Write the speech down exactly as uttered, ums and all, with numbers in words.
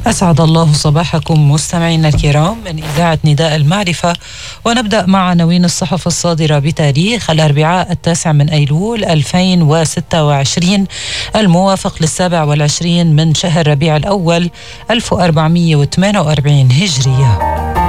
أسعد الله صباحكم مستمعينا الكرام من إذاعة نداء المعرفة، ونبدأ مع عناوين الصحف الصادرة بتاريخ الأربعاء التاسع من أيلول ألفين وستة وعشرين الموافق للسابع والعشرين من شهر ربيع الأول ألف وأربعمائة وثمانية وأربعين هجرية.